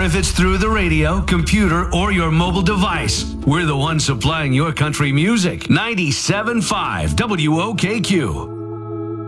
if it's through the radio, computer, or your mobile device. We're the ones supplying your country music. 97.5 WOKQ.